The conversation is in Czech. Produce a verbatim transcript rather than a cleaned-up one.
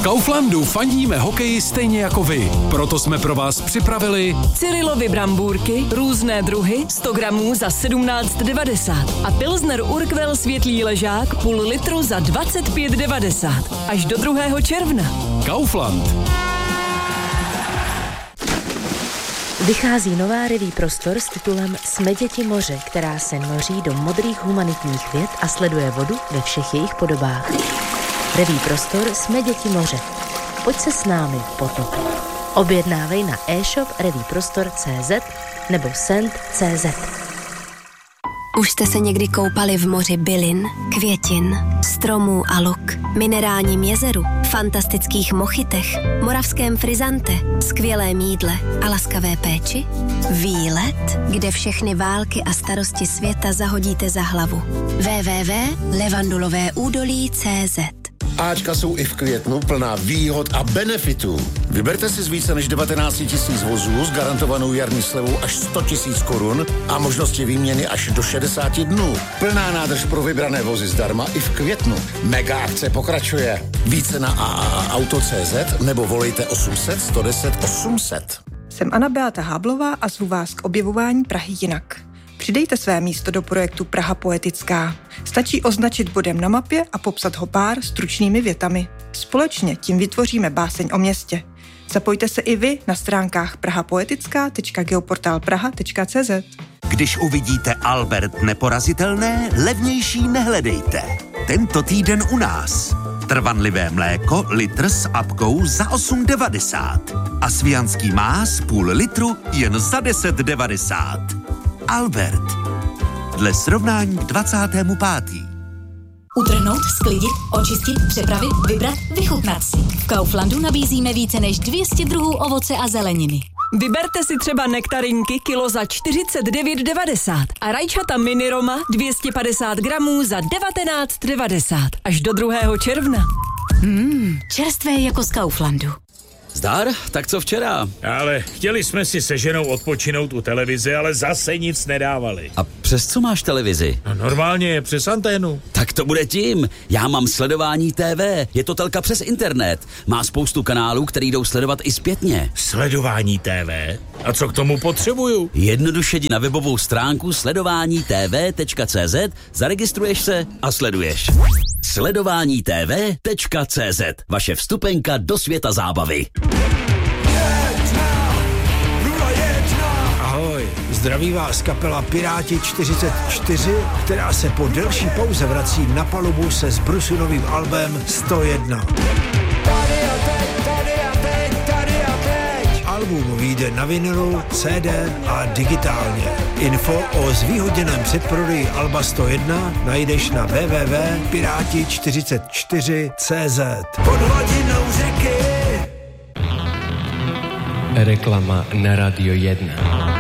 V Kauflandu fandíme hokeji stejně jako vy. Proto jsme pro vás připravili Cyrilovy brambůrky, různé druhy, sto gramů za sedmnáct devadesát a Pilsner Urquell světlý ležák půl litru za dvacet pět devadesát. Až do druhého června. Kaufland. Vychází nová reví Prostor s titulem Jsme děti moře, která se noří do modrých humanitních věd a sleduje vodu ve všech jejich podobách. Reví Prostor Jsme děti moře. Pojď se s námi potopit. Objednávej na e-shop revíprostor tečka cé zet nebo send tečka cé zet. Už jste se někdy koupali v moři bylin, květin, stromů a luk, minerálním jezeru, fantastických mochitech, moravském frizante, skvělém jídle a laskavé péči? Výlet, kde všechny války a starosti světa zahodíte za hlavu. w w w tečka levandulové údolí tečka cé zet. Ačka jsou i v květnu plná výhod a benefitů. Vyberte si z více než devatenáct tisíc vozů s garantovanou jarní slevou až sto tisíc korun a možnosti výměny až do šedesát dnů. Plná nádrž pro vybrané vozy zdarma i v květnu. Mega akce pokračuje. Více na a a a auto tečka cé zet nebo volejte osm set, sto deset, osm set. Jsem Anna Beata Háblová a zvu vás k objevování Prahy jinak. Přidejte své místo do projektu Praha poetická. Stačí označit bodem na mapě a popsat ho pár stručnými větami. Společně tím vytvoříme báseň o městě. Zapojte se i vy na stránkách prahapoetická tečka geoportálpraha tečka cé zet. Když uvidíte Albert neporazitelné, levnější nehledejte. Tento týden u nás. Trvanlivé mléko, litr s apkou za osm devadesát. A svijanský más půl litru jen za deset devadesát. Albert. Dle srovnání k dvacátému pátému Utrhnout, sklidit, očistit, přepravit, vybrat, vychutnat si. V Kauflandu nabízíme více než dvě stě druhů ovoce a zeleniny. Vyberte si třeba nektarinky kilo za čtyřicet devět devadesát a rajčata mini Roma dvě stě padesát gramů za devatenáct devadesát. Až do druhého června. Mmm, čerstvé jako z Kauflandu. Zdar, tak co včera? Ale chtěli jsme si se ženou odpočinout u televize, ale zase nic nedávali. A přes co máš televizi? No normálně, přes anténu. Tak to bude tím. Já mám Sledování té vé. Je to telka přes internet. Má spoustu kanálů, který jdou sledovat i zpětně. Sledování té vé? A co k tomu potřebuju? Jednoduše jdi na webovou stránku sledování té vé tečka cé zet, zaregistruješ se a sleduješ. sledování té vé tečka cé zet. Vaše vstupenka do světa zábavy. Ahoj, zdraví vás kapela Piráti čtyřicet čtyři, která se po delší pauze vrací na palubu se s Brusunovým albem sto jedna. Tady a teď, tady a teď, tady a teď. Album vyjde na vinilu, cé dé a digitálně. Info o zvýhodněném předprodeji alba sto jedna najdeš na w w w tečka piráti čtyřicet čtyři tečka cé zet. Pod hladinou řeky. Reklama na Radio jedna.